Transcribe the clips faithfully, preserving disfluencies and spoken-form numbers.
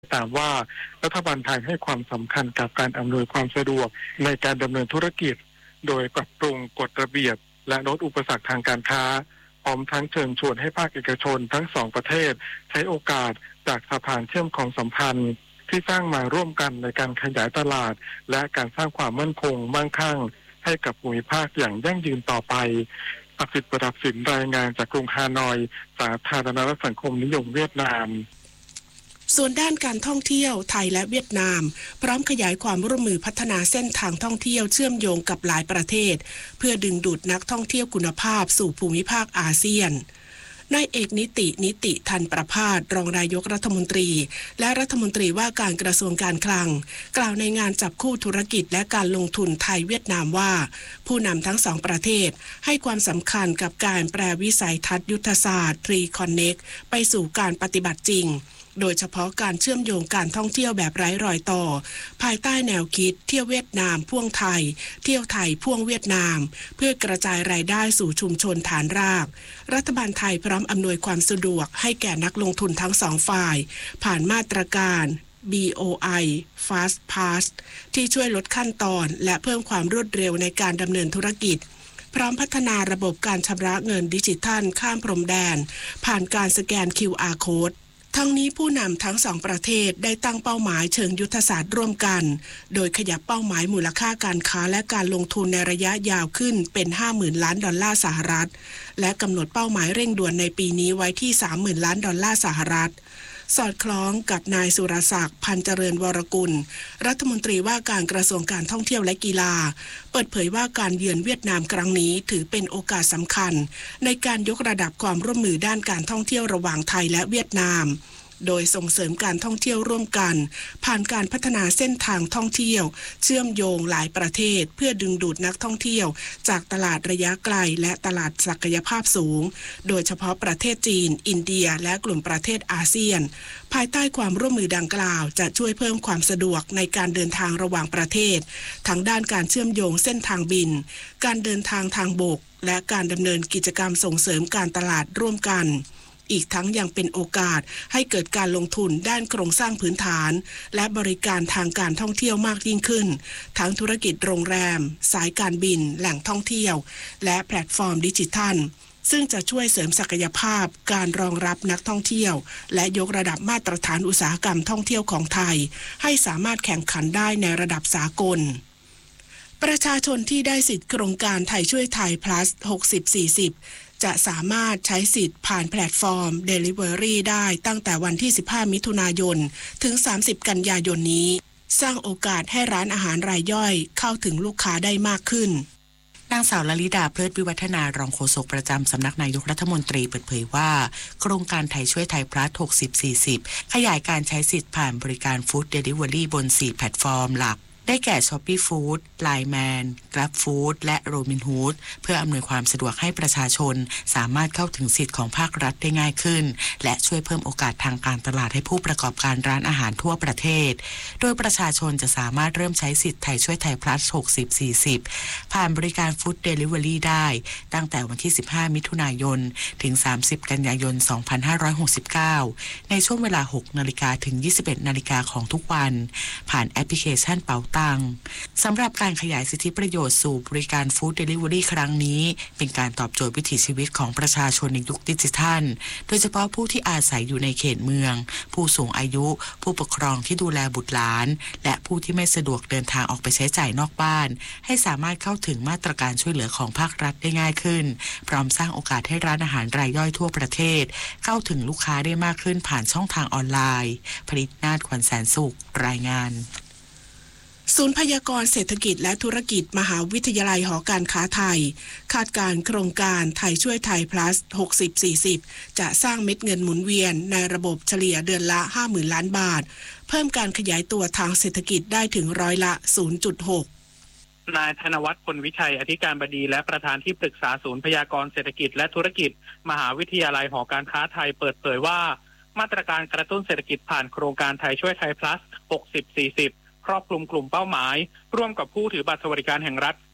ตามว่ารัฐบาลไทยให้ความสำคัญกับการอำนวยความสะดวกในการดำเนินธุรกิจโดยปรับปรุงกฎระเบียบและลดอุปสรรคทางการค้าพร้อมทั้งเชิญชวนให้ภาคเอกชนทั้งสองประเทศใช้โอกาสจากสะพานเชื่อมของสัมพันธ์ที่สร้างมาร่วมกันในการขยายตลาดและการสร้างความมั่นคงมั่งคั่งให้กับภูมิภาคอย่างยั่งยืนต่อไปศักดิ์สิทธิ์ประดับสินรายงานจากกรุงฮานอยสาธารณรัฐสังคมนิยมเวียดนามส่วนด้านการท่องเที่ยวไทยและเวียดนามพร้อมขยายความร่วมมือพัฒนาเส้นทางท่องเที่ยวเชื่อมโยงกับหลายประเทศเพื่อดึงดูดนักท่องเที่ยวคุณภาพสู่ภูมิภาคอาเซียนนายเอกนิตินิติทันประภาสรองนายกรัฐมนตรีและรัฐมนตรีว่าการกระทรวงการคลังกล่าวในงานจับคู่ธุรกิจและการลงทุนไทยเวียดนามว่าผู้นำทั้งสองประเทศให้ความสำคัญกับการแปลวิสัยทัศน์ยุทธศาสตร์ทรีคอนเน็กต์ไปสู่การปฏิบัติจริงโดยเฉพาะการเชื่อมโยงการท่องเที่ยวแบบไร้รอยต่อภายใต้แนวคิดเที่ยวเวียดนามพ่วงไทยเที่ยวไทยพ่วงเวียดนามเพื่อกระจายรายได้สู่ชุมชนฐานรากรัฐบาลไทยพร้อมอำนวยความสะดวกให้แก่นักลงทุนทั้งสองฝ่ายผ่านมาตรการ บี โอ ไอ Fast Pass ที่ช่วยลดขั้นตอนและเพิ่มความรวดเร็วในการดำเนินธุรกิจพร้อมพัฒนาระบบการชำระเงินดิจิทัลข้ามพรมแดนผ่านการสแกน คิว อาร์ Codeทั้งนี้ผู้นำทั้งสองประเทศได้ตั้งเป้าหมายเชิงยุทธศาสตร์ร่วมกันโดยขยับเป้าหมายมูลค่าการค้าและการลงทุนในระยะยาวขึ้นเป็น ห้าหมื่นล้านดอลลาร์สหรัฐและกำหนดเป้าหมายเร่งด่วนในปีนี้ไว้ที่ สามหมื่นล้านดอลลาร์สหรัฐสอดคล้องกับนายสุรศักดิ์พันเจริญวรกุลรัฐมนตรีว่าการกระทรวงการท่องเที่ยวและกีฬาเปิดเผยว่าการเยือนเวียดนามครั้งนี้ถือเป็นโอกาสสำคัญในการยกระดับความร่วมมือด้านการท่องเที่ยวระหว่างไทยและเวียดนามโดยส่งเสริมการท่องเที่ยวร่วมกันผ่านการพัฒนาเส้นทางท่องเที่ยวเชื่อมโยงหลายประเทศเพื่อดึงดูดนักท่องเที่ยวจากตลาดระยะไกลและตลาดศักยภาพสูงโดยเฉพาะประเทศจีนอินเดียและกลุ่มประเทศอาเซียนภายใต้ความร่วมมือดังกล่าวจะช่วยเพิ่มความสะดวกในการเดินทางระหว่างประเทศทั้งด้านการเชื่อมโยงเส้นทางบินการเดินทางทางบกและการดำเนินกิจกรรมส่งเสริมการตลาดร่วมกันอีกทั้งยังเป็นโอกาสให้เกิดการลงทุนด้านโครงสร้างพื้นฐานและบริการทางการท่องเที่ยวมากยิ่งขึ้นทั้งธุรกิจโรงแรมสายการบินแหล่งท่องเที่ยวและแพลตฟอร์มดิจิทัลซึ่งจะช่วยเสริมศักยภาพการรองรับนักท่องเที่ยวและยกระดับมาตรฐานอุตสาหกรรมท่องเที่ยวของไทยให้สามารถแข่งขันได้ในระดับสากลประชาชนที่ได้สิทธิโครงการไทยช่วยไทย plus หกสิบ สี่สิบจะสามารถใช้สิทธิ์ผ่านแพลตฟอร์ม Delivery ได้ตั้งแต่วันที่สิบห้ามิถุนายนถึงสามสิบกันยายนนี้สร้างโอกาสให้ร้านอาหารรายย่อยเข้าถึงลูกค้าได้มากขึ้นนางสาวลลิดาเพลิดวิวัฒนารองโฆษกประจำสำนักนายกรัฐมนตรีเปิดเผยว่าโครงการไทยช่วยไทยพลัส หกสิบ สี่สิบ ขยายการใช้สิทธิ์ผ่านบริการฟู้ดเดลิเวอรี่บนสี่แพลตฟอร์มหลักได้แก่ Shopee Food ไลน์ แมน Grab Food และ Robinhood เพื่ออำนวยความสะดวกให้ประชาชนสามารถเข้าถึงสิทธิ์ของภาครัฐได้ง่ายขึ้นและช่วยเพิ่มโอกาสทางการตลาดให้ผู้ประกอบการร้านอาหารทั่วประเทศโดยประชาชนจะสามารถเริ่มใช้สิทธิ์ไทยช่วยไทย plus หกสิบ สี่สิบ ผ่านบริการ Food Delivery ได้ตั้งแต่วันที่สิบห้ามิถุนายนถึงสามสิบกันยายนสองพันห้าร้อยหกสิบเก้าในช่วงเวลา หกนาฬิกาถึงยี่สิบเอ็ดนาฬิกาของทุกวันผ่านแอปพลิเคชันเป๋าตังสำหรับการขยายสิทธิประโยชน์สู่บริการฟู้ดเดลิเวอรี่ครั้งนี้เป็นการตอบโจทย์วิถีชีวิตของประชาชนในยุคดิจิทัลโดยเฉพาะผู้ที่อาศัยอยู่ในเขตเมืองผู้สูงอายุผู้ปกครองที่ดูแลบุตรหลานและผู้ที่ไม่สะดวกเดินทางออกไปใช้จ่ายนอกบ้านให้สามารถเข้าถึงมาตรการช่วยเหลือของภาครัฐได้ง่ายขึ้นพร้อมสร้างโอกาสให้ร้านอาหารรายย่อยทั่วประเทศเข้าถึงลูกค้าได้มากขึ้นผ่านช่องทางออนไลน์ผลิตนาฏขวัญแสนสุขรายงานศูนย์พยากรณ์เศรษฐกิจและธุรกิจมหาวิทยาลัยหอการค้าไทยคาดการโครงการไทยช่วยไทย plus หกสิบ สี่สิบ จะสร้างเม็ดเงินหมุนเวียนในระบบเฉลี่ยเดือนละ ห้าหมื่นล้านบาทเพิ่มการขยายตัวทางเศรษฐกิจได้ถึงร้อยละ ศูนย์จุดหกนายธนวัฒน์พลวิชัยอธิการบดีและประธานที่ปรึกษาศูนย์พยากรณ์เศรษฐกิจและธุรกิจมหาวิทยาลัยหอการค้าไทยเปิดเผยว่ามาตรการกระตุ้นเศรษฐกิจผ่านโครงการไทยช่วยไทย plus หกสิบ สี่สิบครอบคลุมกลุ่มเป้าหมายร่วมกับผู้ถือบัตรสวัสดิการแห่งรัฐ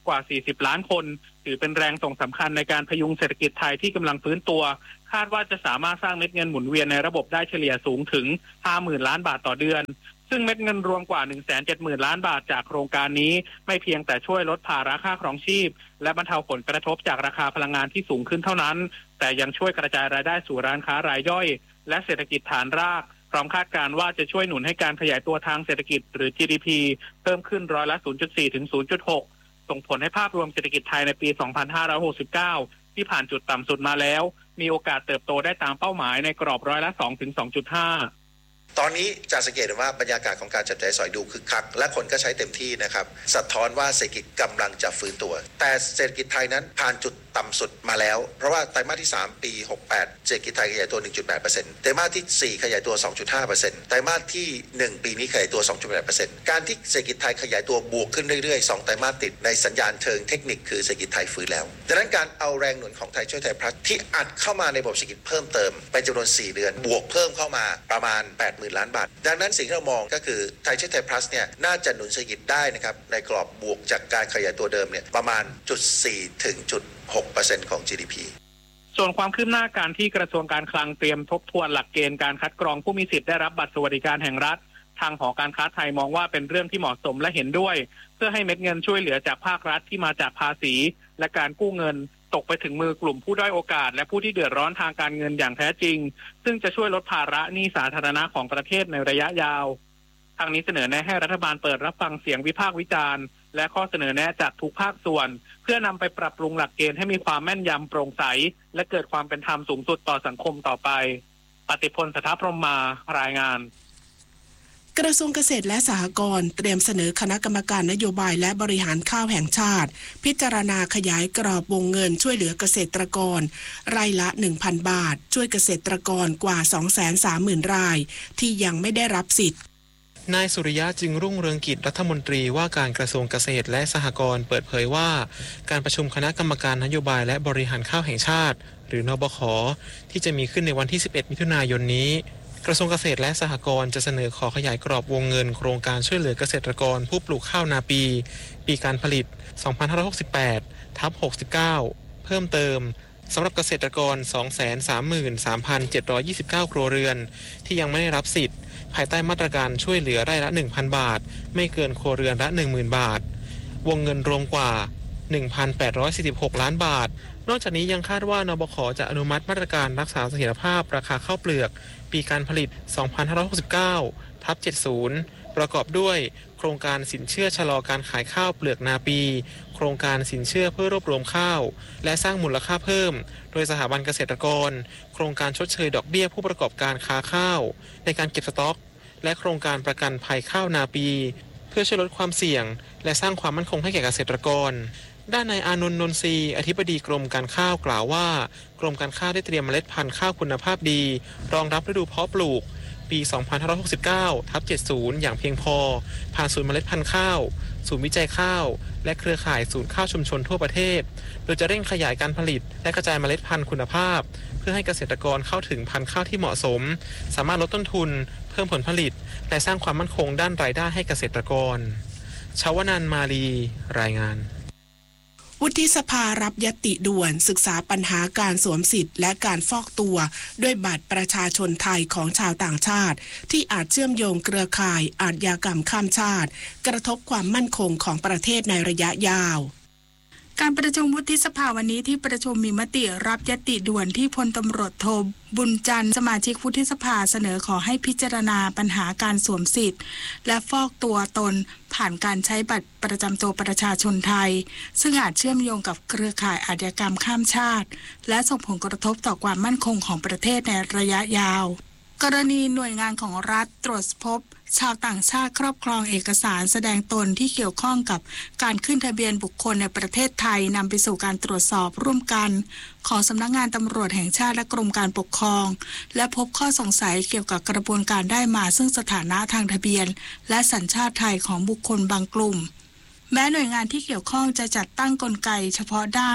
กว่าสี่สิบล้านคนถือเป็นแรงส่งสำคัญในการพยุงเศรษฐกิจไทยที่กำลังฟื้นตัวคาดว่าจะสามารถสร้างเม็ดเงินหมุนเวียนในระบบได้เฉลี่ยสูงถึง ห้าหมื่นล้านบาทต่อเดือนซึ่งเม็ดเงินรวมกว่า หนึ่งแสนเจ็ดหมื่นล้านบาทจากโครงการนี้ไม่เพียงแต่ช่วยลดภาระค่าครองชีพและบรรเทาผลกระทบจากราคาพลังงานที่สูงขึ้นเท่านั้นแต่ยังช่วยกระจายรายได้สู่ร้านค้ารายย่อยและเศรษฐกิจฐานรากพร้อมคาดการณ์ว่าจะช่วยหนุนให้การขยายตัวทางเศรษฐกิจหรือ จี ดี พี เพิ่มขึ้นร้อยละ ศูนย์จุดสี่ ถึง ศูนย์จุดหก ส่งผลให้ภาพรวมเศรษฐกิจไทยในปี สองพันห้าร้อยหกสิบเก้า ที่ผ่านจุดต่ำสุดมาแล้วมีโอกาสเติบโตได้ตามเป้าหมายในกรอบร้อยละ สอง ถึง สองจุดห้าตอนนี้จะสังเกตว่าบรรยากาศของการจับจ่ายสอยดูคึกคักและคนก็ใช้เต็มที่นะครับสะท้อนว่าเศรษฐกิจกำลังจะฟื้นตัวแต่เศรษฐกิจไทยนั้นผ่านจุดต่ำสุดมาแล้วเพราะว่าไตรมาสที่สามปีหกสิบแปดเศรษฐกิจไทยขยายตัว หนึ่งจุดแปดเปอร์เซ็นต์ ไตรมาสที่สี่ขยายตัว สองจุดห้าเปอร์เซ็นต์ ไตรมาสที่หนึ่งปีนี้ขยายตัว สองจุดแปดเปอร์เซ็นต์ การที่เศรษฐกิจไทยขยายตัวบวกขึ้นเรื่อยๆสองไตรมาสติดในสัญญาณเชิงเทคนิคคือเศรษฐกิจไทยฟื้นแล้วดังนั้นการเอาแรงหนุนของไทยช่วยไทยพลัสที่อัดเข้ามาในระบบเศรษฐกิจเพิ่มเติมเป็นจำนวนสี่เดือนบวกเพิ่มเข้ามาประมาณ แปดหมื่นล้านบาทดังนั้นสิ่งที่เรามองก็คือไทยช่วยไทยพลัสเนี่ยน่าจะหนุนเศรษฐกิจได้นะครับในกรอบบวกจากการขยายตัวเดิมเนี่ยประมาณ จุดสี่ ถึง จุดหกเปอร์เซ็นต์ ของ จี ดี พีส่วนความคืบหน้าการที่กระทรวงการคลังเตรียมทบทวนหลักเกณฑ์การคัดกรองผู้มีสิทธิ์ได้รับบัตรสวัสดิการแห่งรัฐทางหอการค้าไทยมองว่าเป็นเรื่องที่เหมาะสมและเห็นด้วยเพื่อให้เม็ดเงินช่วยเหลือจากภาครัฐที่มาจากภาษีและการกู้เงินตกไปถึงมือกลุ่มผู้ด้อยโอกาสและผู้ที่เดือดร้อนทางการเงินอย่างแท้จริงซึ่งจะช่วยลดภาระหนี้สาธารณะของประเทศในระยะยาวทางนี้เสนอแนะให้รัฐบาลเปิดรับฟังเสียงวิพากษ์วิจารณ์และข้อเสนอแนะจากทุกภาคส่วนเพื่อนำไปปรับปรุงหลักเกณฑ์ให้มีความแม่นยำโปร่งใสและเกิดความเป็นธรรมสูงสุดต่อสังคมต่อไปปฏิพล สถาพรหมมารายงานกระทรวงเกษตรและสหกรณ์เตรียมเสนอคณะกรรมการนโยบายและบริหารข้าวแห่งชาติพิจารณาขยายกรอบวงเงินช่วยเหลือเกษตรกรรายละ หนึ่งพัน บาทช่วยเกษตรกรกว่า สองแสนสามหมื่น รายที่ยังไม่ได้รับสิทธิ์นายสุริยะจึงรุ่งเรืองกิจรัฐมนตรีว่าการกระทรวงเกษตรและสหกรณ์เปิดเผยว่าการประชุมคณะกรรมการนโยบายและบริหารข้าวแห่งชาติหรือนบข.ที่จะมีขึ้นในวันที่สิบเอ็ดมิถุนายนนี้กระทรวงเกษตรและสหกรณ์จะเสนอขอขยายกรอบวงเงินโครงการช่วยเหลือเกษตรกรผู้ปลูกข้าวนาปีปีการผลิต สองพันห้าร้อยหกสิบแปด ทับ หกสิบเก้า เพิ่มเติมสำหรับเกษตรกร สองแสนสามหมื่นสามพันเจ็ดร้อยยี่สิบเก้า ครัวเรือนที่ยังไม่ได้รับสิทธิ์ภายใต้มาตรการช่วยเหลือไร่ละ หนึ่งพัน บาทไม่เกินครัวเรือนละ หนึ่งหมื่น บาทวงเงินรวมกว่า หนึ่งพันแปดร้อยสี่สิบหก ล้านบาทนอกจากนี้ยังคาดว่านบข.จะอนุมัติมาตรการรักษาเสถียรภาพราคาข้าวเปลือกปีการผลิต สองพันห้าร้อยหกสิบเก้า ทับ เจ็ดสิบ ประกอบด้วยโครงการสินเชื่อชะลอการขายข้าวเปลือกนาปีโครงการสินเชื่อเพื่อรวบรวมข้าวและสร้างมูลค่าเพิ่มโดยสถาบันเกษตรกรโครงการชดเชยดอกเบี้ยผู้ประกอบการค้าข้าวในการเก็บสต็อกและโครงการประกันภัยข้าวนาปีเพื่อช่วยลดความเสี่ยงและสร้างความมั่นคงให้แก่เกษตรกรด้านนายอานนท์ นนทรีอธิบดีกรมการข้าวกล่าวว่ากรมการข้าวได้เตรียมเมล็ดพันธุ์ข้าวคุณภาพดีรองรับฤดูเพาะปลูกปี สองพันห้าร้อยหกสิบเก้า ทับ เจ็ดสิบ อย่างเพียงพอผ่านศูนย์เมล็ดพันธุ์ข้าวศูนย์วิจัยข้าวและเครือข่ายศูนย์ข้าวชุมชนทั่วประเทศโดยจะเร่งขยายการผลิตและกระจายเมล็ดพันธุ์คุณภาพเพื่อให้เกษตรกรเข้าถึงพันธุ์ข้าวที่เหมาะสมสามารถลดต้นทุนเพิ่มผลผลิตและสร้างความมั่นคงด้านรายได้ให้เกษตรกรชวนันท์ มาลีรายงานวุฒิสภารับญัตติด่วนศึกษาปัญหาการสวมสิทธิ์และการฟอกตัวด้วยบัตรประชาชนไทยของชาวต่างชาติที่อาจเชื่อมโยงเครือข่ายอาชญากรรมข้ามชาติกระทบความมั่นคงของประเทศในระยะยาวการประชุมวุฒิสภาวันนี้ที่ประชุมมีมติรับญัตติด่วนที่พลตำรวจโทบุญจันทร์สมาชิกวุฒิสภาเสนอขอให้พิจารณาปัญหาการสวมสิทธิ์และฟอกตัวตนผ่านการใช้บัตรประจำตัวประชาชนไทยซึ่งอาจเชื่อมโยงกับเครือข่ายอาชญากรรมข้ามชาติและส่งผลกระทบต่อความมั่นคงของประเทศในระยะยาวกรณีหน่วยงานของรัฐตรวจพบชาวต่างชาติครอบครองเอกสารแสดงตนที่เกี่ยวข้องกับการขึ้นทะเบียนบุคคลในประเทศไทยนำไปสู่การตรวจสอบร่วมกันของสำนักงานตำรวจแห่งชาติและกรมการปกครองและพบข้อสงสัยเกี่ยวกับกระบวนการได้มาซึ่งสถานะทางทะเบียนและสัญชาติไทยของบุคคลบางกลุ่มแม้หน่วยงานที่เกี่ยวข้องจะจัดตั้งกลไกเฉพาะด้าน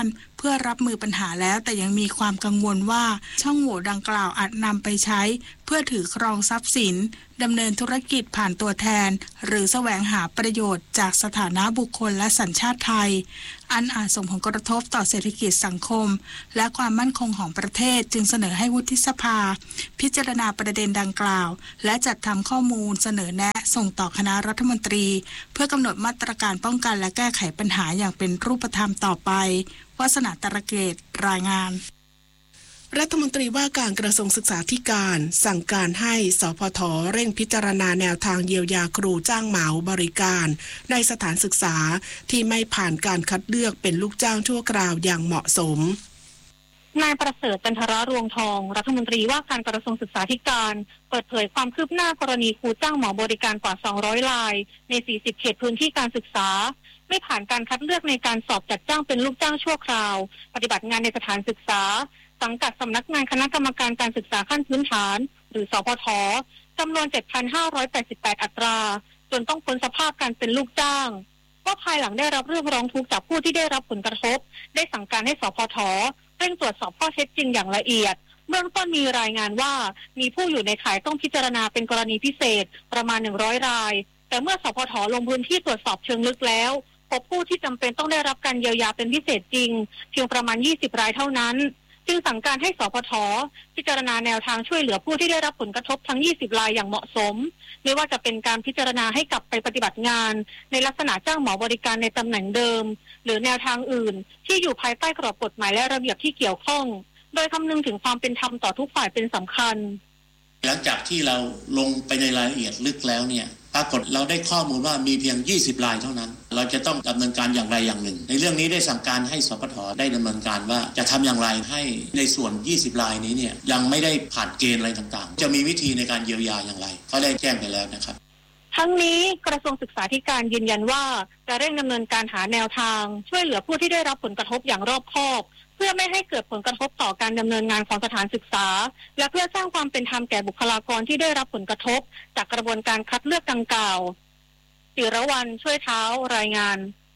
พื่อรับมือปัญหาแล้วแต่ยังมีความกังวลว่าช่องโหว่ดังกล่าวอาจนำไปใช้เพื่อถือครองทรัพย์สินดำเนินธุรกิจผ่านตัวแทนหรือแสวงหาประโยชน์จากสถานะบุคคลและสัญชาติไทยอันอาจส่งผลกระทบต่อเศรษฐกิจสังคมและความมั่นคงของประเทศจึงเสนอให้วุฒิสภาพิจารณาประเด็นดังกล่าวและจัดทำข้อมูลเสนอแนะส่งต่อคณะรัฐมนตรีเพื่อกำหนดมาตรการป้องกันและแก้ไขปัญหาอย่างเป็นรูปธรรมต่อไปวาสนาตระเกตรายงานรัฐมนตรีว่าการกระทรวงศึกษาธิการสั่งการให้สพทเร่งพิจารณาแนวทางเยียวยาครูจ้างเหมาบริการในสถานศึกษาที่ไม่ผ่านการคัดเลือกเป็นลูกจ้างชั่วคราวอย่างเหมาะสมนายประเสริฐจันทรรวงทองรัฐมนตรีว่าการกระทรวงศึกษาธิการเปิดเผยความคืบหน้ากรณีครูจ้างเหมาบริการกว่าสองร้อยรายในสี่สิบเขตพื้นที่การศึกษาไม่ผ่านการคัดเลือกในการสอบจัดจ้างเป็นลูกจ้างชั่วคราวปฏิบัติงานในสถานศึกษาสังกัดสำนักงานคณะกรรมการการศึกษาขั้นพื้นฐานหรือสพทจำนวน เจ็ดพันห้าร้อยแปดสิบแปด อัตราจนต้องพ้นสภาพการเป็นลูกจ้างว่าภายหลังได้รับเรื่องร้องทุกข์จากผู้ที่ได้รับผลกระทบได้สั่งการให้สพทเร่งตรวจสอบข้อเท็จจริงอย่างละเอียดเบื้องต้นมีรายงานว่ามีผู้อยู่ในข่ายต้องพิจารณาเป็นกรณีพิเศษประมาณหนึ่งร้อยรายแต่เมื่อสพทลงพื้นที่ตรวจสอบเชิงลึกแล้วพบผู้ที่จำเป็นต้องได้รับการเยียวยาเป็นพิเศษจริงเพียงประมาณยี่สิบรายเท่านั้นจึงสั่งการให้สพทพิจารณาแนวทางช่วยเหลือผู้ที่ได้รับผลกระทบทั้งยี่สิบรายอย่างเหมาะสมไม่ว่าจะเป็นการพิจารณาให้กลับไปปฏิบัติงานในลักษณะจ้างเหมาบริการในตำแหน่งเดิมหรือแนวทางอื่นที่อยู่ภายใต้กรอบกฎหมายและระเบียบที่เกี่ยวข้องโดยคำนึงถึงความเป็นธรรมต่อทุกฝ่ายเป็นสำคัญหลังจากที่เราลงไปในรายละเอียดลึกแล้วเนี่ยปรากฏเราได้ข้อมูลว่ามีเพียงยี่สิบรายเท่านั้นเราจะต้องดำเนินการอย่างไรอย่างหนึ่งในเรื่องนี้ได้สั่งการให้สพทได้ดำเนินการว่าจะทำอย่างไรให้ในส่วนยี่สิบรายนี้เนี่ยยังไม่ได้ผ่านเกณฑ์อะไรต่างๆจะมีวิธีในการเยียวยาอย่างไรก็ได้แจ้งไปแล้วนะครับทั้งนี้กระทรวงศึกษาธิการยืนยันว่าจะเร่งดำเนินการหาแนวทางช่วยเหลือผู้ที่ได้รับผลกระทบอย่างรอบคอบเพื่อไม่ให้เกิดผลกระทบต่อการดำเนินงานของสถานศึกษาและเพื่อสร้างความเป็นธรรมแก่บุคลากรที่ได้รับผลกระทบจากกระบวนการคัดเลือกดังกล่าวจิรวรรณช่วยเท้ารายงาน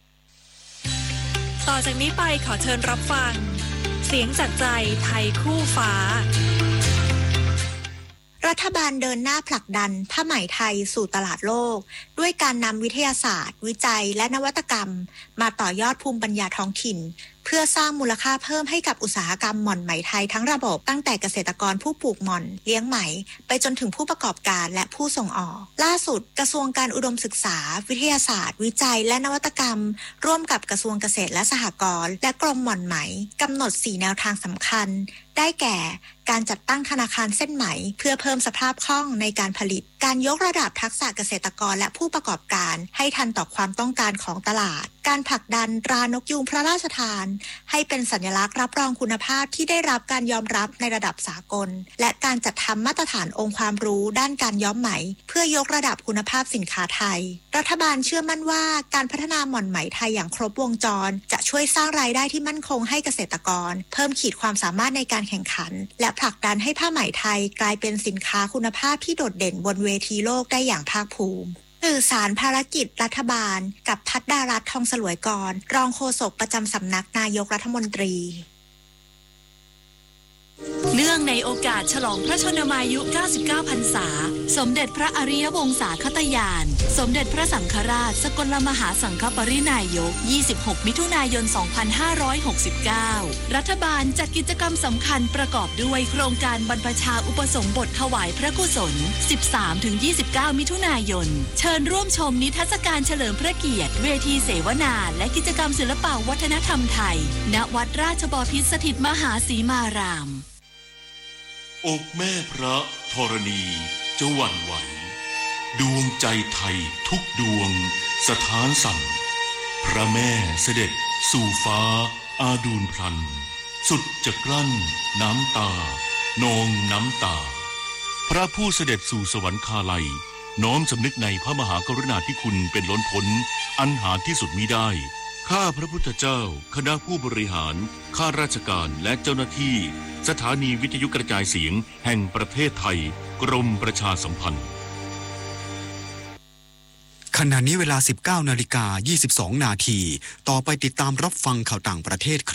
ต่อจากนี้ไปขอเชิญรับฟังเสียงจากใจไทยคู่ฟ้ารัฐบาลเดินหน้าผลักดันผ้าไหมไทยสู่ตลาดโลกด้วยการนำวิทยาศาสตร์วิจัยและนวัตกรรมมาต่อยอดภูมิปัญญาท้องถิ่นเพื่อสร้างมูลค่าเพิ่มให้กับอุตสาหกรรมหม่อนไหมไทยทั้งระบบตั้งแต่เกษตรกรผู้ปลูกหม่อนเลี้ยงไหมไปจนถึงผู้ประกอบการและผู้ส่งออกล่าสุดกระทรวงการอุดมศึกษาวิทยาศาสตร์วิจัยและนวัตกรรมร่วมกับกระทรวงเกษตรและสหกรณ์และกรมหม่อนไหมกำหนดสี่แนวทางสำคัญได้แก่การจัดตั้งธนาคารเส้นไหมเพื่อเพิ่มสภาพคล่องในการผลิตการยกระดับทักษะเกษตรกรและผู้ประกอบการให้ทันต่อความต้องการของตลาดการผลักดันตรานกยูงพระราชทานให้เป็นสัญลักษณ์รับรองคุณภาพที่ได้รับการยอมรับในระดับสากลและการจัดทำมาตรฐานองค์ความรู้ด้านการย้อมไหมเพื่อยกระดับคุณภาพสินค้าไทยรัฐบาลเชื่อมั่นว่าการพัฒนาหม่อนไหมไทยอย่างครบวงจรจะช่วยสร้างรายได้ที่มั่นคงให้เกษตรกรเพิ่มขีดความสามารถในการแข่งขันและผลักดันให้ผ้าไหมไทยกลายเป็นสินค้าคุณภาพที่โดดเด่นบนเวทีโลกได้อย่างภาคภูมิสื่อสารภารกิจรัฐบาลกับทัดดารัตน์ทองสลวยกรรองโฆษกประจำสำนักนายกรัฐมนตรีเนื่องในโอกาสฉลองพระชนมายุเก้าสิบเก้าพรรษาสมเด็จพระอริยวงศาคตญาณสมเด็จพระสังฆราชสกลมหาสังฆปรินายกยี่สิบหกมิถุนายนสองพันห้าร้อยหกสิบเก้ารัฐบาลจัดกิจกรรมสำคัญประกอบด้วยโครงการบรรพชาอุปสมบทถวายพระกุศล สิบสามถึงยี่สิบเก้า มิถุนายนเชิญร่วมชมนิทรรศการเฉลิมพระเกียรติเวทีเสวนาและกิจกรรมศิลปวัฒนธรรมไทยณวัดราชบพิตรสถิตมหาสีมารามอกแม่พระธรณีจะหวั่นไหวดวงใจไทยทุกดวงสถานสั่นพระแม่เสด็จสู่ฟ้าอาดูลพลันสุดจะกลั้นน้ำตานองน้ำตาพระผู้เสด็จสู่สวรรคาลัยน้อมสำนึกในพระมหากรุณาธิคุณเป็นล้นพ้นอันหาที่สุดมิได้ข้าพระพุทธเจ้าคณะผู้บริหารข้าราชการและเจ้าหน้าที่สถานีวิทยุกระจายเสียงแห่งประเทศไทยกรมประชาสัมพันธ์ขณะนี้เวลา สิบเก้านาฬิกายี่สิบสองนาทีต่อไปติดตามรับฟังข่าวต่างประเทศครับ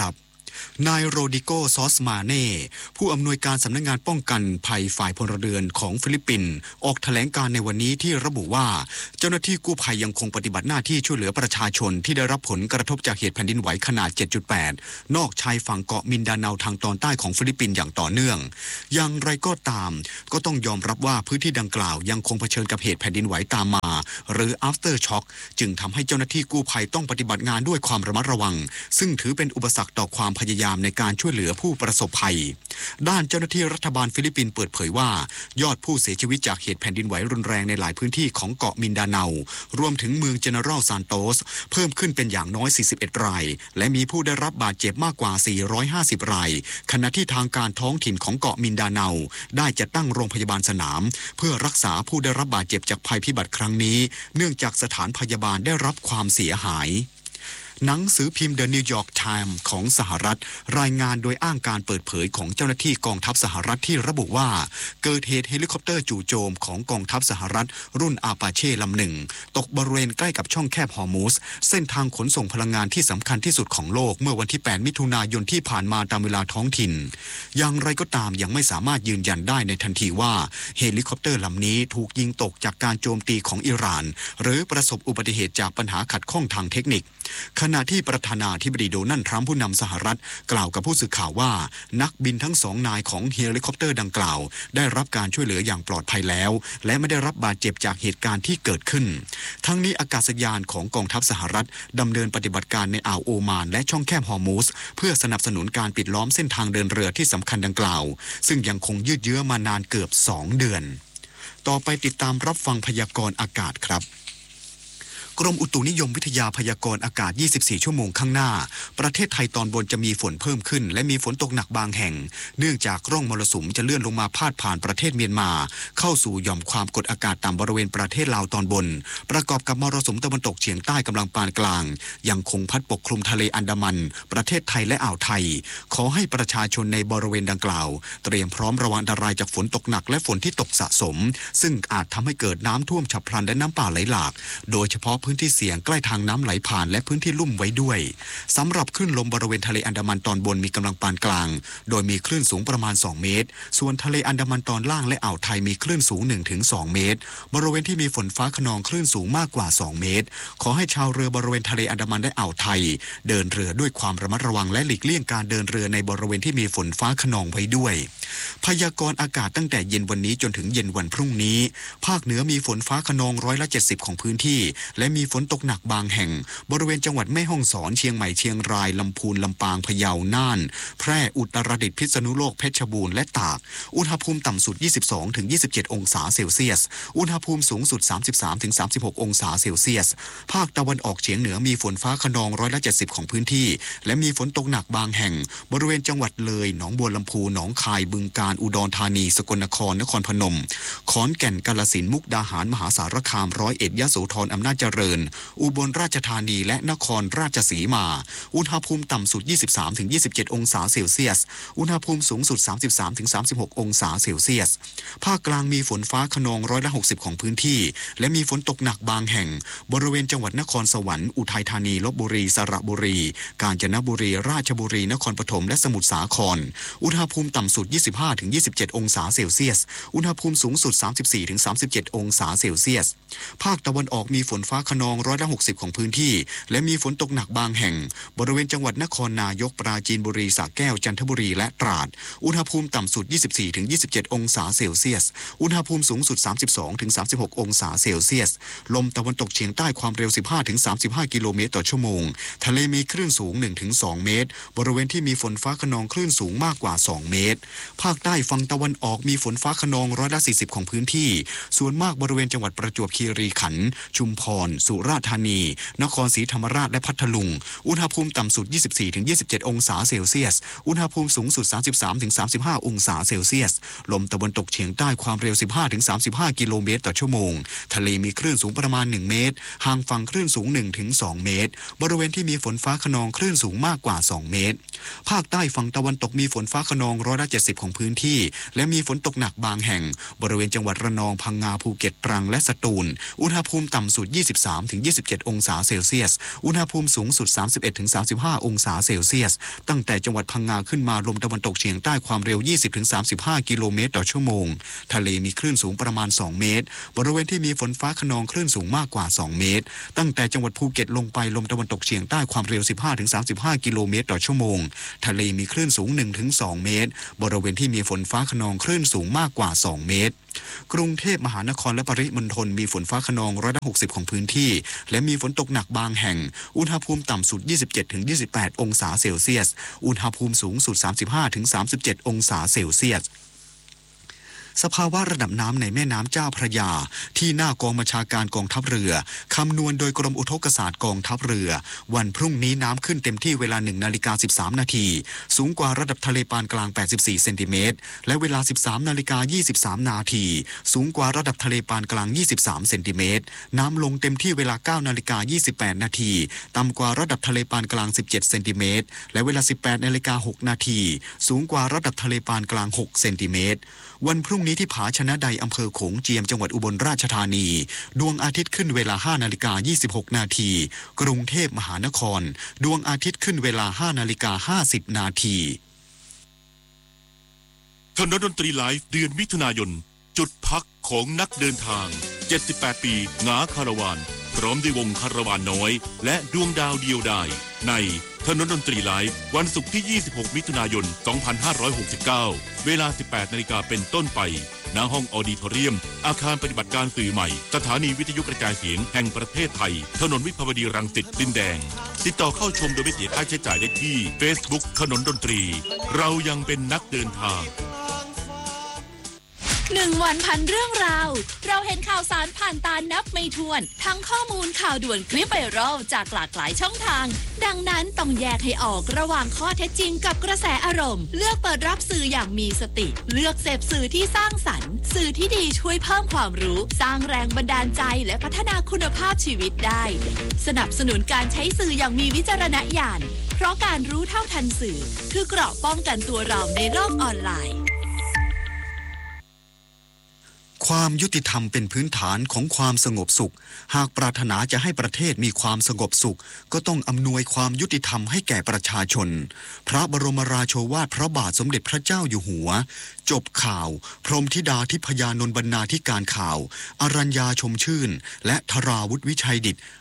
นายโรดิโกซอสมาเน่ผู้อำนวยการสำนักงานป้องกันภัยฝ่ายพลเรือนของฟิลิปปินส์ออกแถลงการในวันนี้ที่ระบุว่าเจ้าหน้าที่กู้ภัยยังคงปฏิบัติหน้าที่ช่วยเหลือประชาชนที่ได้รับผลกระทบจากเหตุแผ่นดินไหวขนาด เจ็ดจุดแปด นอกชายฝั่งเกาะมินดาเนาทางตอนใต้ของฟิลิปปินส์อย่างต่อเนื่องอย่างไรก็ตามก็ต้องยอมรับว่าพื้นที่ดังกล่าวยังคงเผชิญกับเหตุแผ่นดินไหวตามมาหรือ after shock จึงทำให้เจ้าหน้าที่กู้ภัยต้องปฏิบัติงานด้วยความระมัดระวังซึ่งถือเป็นอุปสรรคต่อความพยายามในการช่วยเหลือผู้ประสบภัยด้านเจ้าหน้าที่รัฐบาลฟิลิปปินส์เปิดเผยว่ายอดผู้เสียชีวิตจากเหตุแผ่นดินไหวรุนแรงในหลายพื้นที่ของเกาะมินดาเนารวมถึงเมืองเจเนอรัลซานโตสเพิ่มขึ้นเป็นอย่างน้อยสี่สิบเอ็ดรายและมีผู้ได้รับบาดเจ็บมากกว่าสี่ร้อยห้าสิบรายขณะที่ทางการท้องถิ่นของเกาะมินดาเนาได้จัดตั้งโรงพยาบาลสนามเพื่อรักษาผู้ได้รับบาดเจ็บจากภัยพิบัติครั้งนี้เนื่องจากสถานพยาบาลได้รับความเสียหายหนังสือพิมพ์ The New York Times ของสหรัฐรายงานโดยอ้างการเปิดเผยของเจ้าหน้าที่กองทัพสหรัฐที่ระบุว่าเกิดเหตุเฮลิคอปเตอร์จู่โจมของกองทัพสหรัฐรุ่นอาปาเช่ลำหนึ่งตกบริเวณใกล้กับช่องแคบฮอร์มุสเส้นทางขนส่งพลังงานที่สำคัญที่สุดของโลกเมื่อวันที่แปดมิถุนายนที่ผ่านมาตามเวลาท้องถิ่นอย่างไรก็ตามยังไม่สามารถยืนยันได้ในทันทีว่าเฮลิคอปเตอร์ลำนี้ถูกยิงตกจากการโจมตีของอิหร่านหรือประสบอุบัติเหตุจากปัญหาขัดข้องทางเทคนิคขณะที่ประธานาธิบดีโดนัลด์ทรัมป์ผู้นำสหรัฐกล่าวกับผู้สื่อข่าวว่านักบินทั้งสองนายของเฮลิคอปเตอร์ดังกล่าวได้รับการช่วยเหลืออย่างปลอดภัยแล้วและไม่ได้รับบาดเจ็บจากเหตุการณ์ที่เกิดขึ้นทั้งนี้อากาศยานของกองทัพสหรัฐดำเนินปฏิบัติการในอ่าวโอมานและช่องแคบฮอร์มุสเพื่อสนับสนุนการปิดล้อมเส้นทางเดินเรือที่สำคัญดังกล่าวซึ่งยังคงยืดเยื้อมานานเกือบสองเดือนต่อไปติดตามรับฟังพยากรณ์อากาศครับกรมอุตุนิยมวิทยาพยากรณ์อากาศยี่สิบสี่ชั่วโมงข้างหน้าประเทศไทยตอนบนจะมีฝนเพิ่มขึ้นและมีฝนตกหนักบางแห่งเนื่องจากร่องมรสุมจะเลื่อนลงมาพาดผ่านประเทศเมียนมาเข้าสู่หย่อมความกดอากาศต่ำบริเวณประเทศลาวตอนบนประกอบกับมรสุมตะวันตกเฉียงใต้กำลังปานกลางยังคงพัดปกคลุมทะเลอันดามันประเทศไทยและอ่าวไทยขอให้ประชาชนในบริเวณดังกล่าวเตรียมพร้อมระวังอันตรายจากฝนตกหนักและฝนที่ตกสะสมซึ่งอาจทำให้เกิดน้ำท่วมฉับพลันและน้ำป่าไหลหลากโดยเฉพาะพื้นที่เสี่ยงใกล้ทางน้ำไหลผ่านและพื้นที่ลุ่มไว้ด้วยสำหรับคลื่นลมบริเวณทะเลอันดามันตอนบนมีกำลังปานกลางโดยมีคลื่นสูงประมาณสองเมตรส่วนทะเลอันดามันตอนล่างและอ่าวไทยมีคลื่นสูง หนึ่งถึงสอง เมตรบริเวณที่มีฝนฟ้าคะนองคลื่นสูงมากกว่าสองเมตรขอให้ชาวเรือบริเวณทะเลอันดามันและอ่าวไทยเดินเรือด้วยความระมัดระวังและหลีกเลี่ยงการเดินเรือในบริเวณที่มีฝนฟ้าคะนองไว้ด้วยพยากรณ์อากาศตั้งแต่เย็นวันนี้จนถึงเย็นวันพรุ่งนี้ภาคเหนือมีฝนฟ้าคะนองร้อยละเจ็ดสิบของพื้นที่และมีฝนตกหนักบางแห่งบริเวณจังหวัดแม่ฮ่องสอนเชียงใหม่เชียงรายลำพูนลำปางพะเยาน่านแพร่อุตรดิตถ์พิษณุโลกเพชรบูรณ์และตากอุณหภูมิต่ำสุด ยี่สิบสองถึงยี่สิบเจ็ด องศาเซลเซียสอุณหภูมิสูงสุด สามสิบสามถึงสามสิบหก องศาเซลเซียสภาคตะวันออกเฉียงเหนือมีฝนฟ้าคะนองร้อยละเจ็ดสิบของพื้นที่และมีฝนตกหนักบางแห่งบริเวณจังหวัดเลยหนองบัวลำพูหนองคายบึงกาฬอุดรธานีสกลนครนครพนมขอนแก่นกาฬสินธุ์มุกดาหารมหาสารคามร้อยเอ็ดยโสธรอำนาจเจริญอุบลราชธานีและนครราชสีมาอุณหภูมิต่ำสุด ยี่สิบสามถึงยี่สิบเจ็ด องศาเซลเซียสอุณหภูมิสูงสุด สามสิบสามถึงสามสิบหก องศาเซลเซียสภาคกลางมีฝนฟ้าคะนองร้อยละหกสิบของพื้นที่และมีฝนตกหนักบางแห่งบริเวณจังหวัดนครสวรรค์อุทัยธานีลพบุรีสระบุรีกาญจนบุรีราชบุรีนครปฐมและสมุทรสาครอุณหภูมิต่ำสุด ยี่สิบห้าถึงยี่สิบเจ็ด องศาเซลเซียสอุณหภูมิสูงสุด สามสิบสี่ถึงสามสิบเจ็ด องศาเซลเซียสภาคตะวันออกมีฝนฟ้าคะนองร้อยละหกสิบของพื้นที่และมีฝนตกหนักบางแห่งบริเวณจังหวัดนครนายกปราจีนบุรีสระแก้วจันทบุรีและตราดอุณหภูมิต่ำสุด ยี่สิบสี่ถึงยี่สิบเจ็ด องศาเซลเซียสอุณหภูมิสูงสุด สามสิบสองถึงสามสิบหก องศาเซลเซียสลมตะวันตกเฉียงใต้ความเร็ว สิบห้าถึงสามสิบห้า กิโลเมตรต่อชั่วโมงทะเลมีคลื่นสูง หนึ่งถึงสอง เมตรบริเวณที่มีฝนฟ้าคะนองคลื่นสูงมากกว่าสองเมตรภาคใต้ฝั่งตะวันออกมีฝนฟ้าคะนองร้อยละสี่สิบของพื้นที่ส่วนมากบริเวณจังหวัดประจวบคีรีขันธ์ชุมพรสุราษฎร์ธานีนครศรีธรรมราชและพัทลุงอุณหภูมิต่ำสุด ยี่สิบสี่ถึงยี่สิบเจ็ด องศาเซลเซียสอุณหภูมิสูงสุด สามสิบสามถึงสามสิบห้า องศาเซลเซียสลมตะวันตกเฉียงใต้ความเร็ว สิบห้าถึงสามสิบห้า กิโลเมตรต่อชั่วโมงทะเลมีคลื่นสูงประมาณหนึ่งเมตรห่างฝั่งคลื่นสูง หนึ่งถึงสอง เมตรบริเวณที่มีฝนฟ้าคะนองคลื่นสูงมากกว่าสองเมตรภาคใต้ฝั่งตะวันตกมีฝนฟ้าคะนองร้อยละเจ็ดสิบของพื้นที่และมีฝนตกหนักบางแห่งบริเวณจังหวัดระนองพังงาภูเก็ตตรังและสตูลอุณหภูมิต่ำสุด ยี่สิบสามถึงยี่สิบเจ็ดองศาเซลเซียสอุณหภูมิสูงสุด สามสิบเอ็ดถึงสามสิบห้า องศาเซลเซียสตั้งแต่จังหวัดพังงาขึ้นมาลมตะวันตกเฉียงใต้ความเร็ว ยี่สิบถึงสามสิบห้า กิโลเมตรต่อชั่วโมงทะเลมีคลื่นสูงประมาณสองเมตรบริเวณที่มีฝนฟ้าคะนองคลื่นสูงมากกว่าสองเมตรตั้งแต่จังหวัดภูเก็ตลงไปลมตะวันตกเฉียงใต้ความเร็ว สิบห้าถึงสามสิบห้า กิโลเมตรต่อชั่วโมงทะเลมีคลื่นสูง หนึ่งถึงสอง เมตรบริเวณที่มีฝนฟ้าคะนองคลื่นสูงมากกว่าสองเมตรกรุงเทพมหานครและปริมณฑลมีฝนฟ้าคะนองร้อยละหกสิบของพื้นที่และมีฝนตกหนักบางแห่งอุณหภูมิต่ำสุด ยี่สิบเจ็ดถึงยี่สิบแปด องศาเซลเซียสอุณหภูมิสูงสุด สามสิบห้าถึงสามสิบเจ็ด องศาเซลเซียสสภาวะระดับน้ำในแม่น้ำเจ้าพระยาที่หน้ากองบัญชาการกองทัพเรือคำนวณโดยกรมอุทกศาสตร์กองทัพเรือวันพรุ่งนี้น้ำขึ้นเต็มที่เวลา หนึ่งนาฬิกาสิบสามนาทีสูงกว่าระดับทะเลปานกลางแปดสิบสี่เซนติเมตรและเวลา สิบสามนาฬิกายี่สิบสามนาทีสูงกว่าระดับทะเลปานกลางยี่สิบสามเซนติเมตรน้ำลงเต็มที่เวลา เก้านาฬิกายี่สิบแปดนาทีต่ำกว่าระดับทะเลปานกลางสิบเจ็ดเซนติเมตรและเวลา สิบแปดนาฬิกาหกนาทีสูงกว่าระดับทะเลปานกลางหกเซนติเมตรวันพรุ่งนี้ที่ผาชนะใดอำเภอโขงเจียมจังหวัดอุบลราชธานีดวงอาทิตย์ขึ้นเวลา ห้านาฬิกายี่สิบหกนาทีกรุงเทพมหานครดวงอาทิตย์ขึ้นเวลา ห้านาฬิกาห้าสิบนาทีถนนดนตรีไลฟ์เดือนมิถุนายนจุดพักของนักเดินทางเจ็ดสิบแปดปีงาคาราวานพร้อมด้วยวงคาราวานน้อยและดวงดาวเดียวดายในถนนดนตรีไลฟ์วันศุกร์ที่ยี่สิบหกมิถุนายนสองพันห้าร้อยหกสิบเก้าเวลา สิบแปดนาฬิกาเป็นต้นไปณห้องออดิทอเรียมอาคารปฏิบัติการสื่อใหม่สถานีวิทยุกระจายเสียงแห่งประเทศไทยถนนวิภาวดีรังสิตดินแดงติดต่อเข้าชมโดยไม่เสียค่าใช้จ่ายได้ที่ Facebook ถนนดนตรีเรายังเป็นนักเดินทางหนึ่งวันพันเรื่องราวเราเห็นข่าวสารผ่านตานับไม่ถ้วนทั้งข้อมูลข่าวด่วนคลิปไวรัลจากหลากหลายช่องทางดังนั้นต้องแยกให้ออกระหว่างข้อเท็จจริงกับกระแสอารมณ์เลือกเปิดรับสื่ออย่างมีสติเลือกเสพสื่อที่สร้างสรรค์สื่อที่ดีช่วยเพิ่มความรู้สร้างแรงบันดาลใจและพัฒนาคุณภาพชีวิตได้สนับสนุนการใช้สื่ออย่างมีวิจารณญาณเพราะการรู้เท่าทันสื่อคือเกราะป้องกันตัวเราในโลกออนไลน์ความยุติธรรมเป็นพื้นฐานของความสงบสุขหากปรารถนาจะให้ประเทศมีความสงบสุขก็ต้องอำนวยความยุติธรรมให้แก่ประชาชนพระบรมราโชวาทพระบาทสมเด็จพระเจ้าอยู่หัวจบข่าวพรหมธิดาทิพยานนท์บรรณาธิการข่าวอรัญญาชมชื่นและธราวุฒิวิชัยดิษฐ์